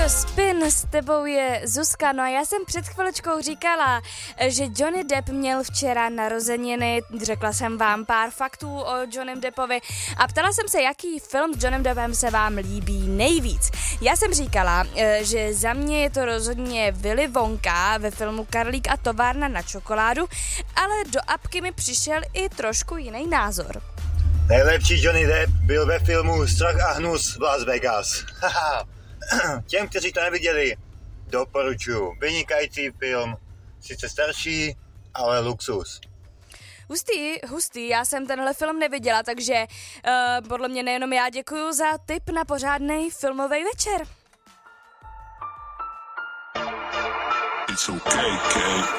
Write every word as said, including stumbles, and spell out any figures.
Radio Spin, s tebou je Zuzka. No a já jsem před chviličkou říkala, že Johnny Depp měl včera narozeniny, řekla jsem vám pár faktů o Johnnym Deppovi a ptala jsem se, jaký film s Johnnym Deppem se vám líbí nejvíc. Já jsem říkala, že za mě je to rozhodně Willy Wonka ve filmu Karlík a továrna na čokoládu, ale do apky mi přišel i trošku jiný názor. Nejlepší Johnny Depp byl ve filmu Strach a hnus v Las Vegas. Těm, kteří to neviděli, doporučuji. Vynikající film, sice starší, ale luxus. Hustý, hustý, já jsem tenhle film neviděla, takže uh, podle mě nejenom já děkuju za tip na pořádnej filmový večer. It's okay, okay.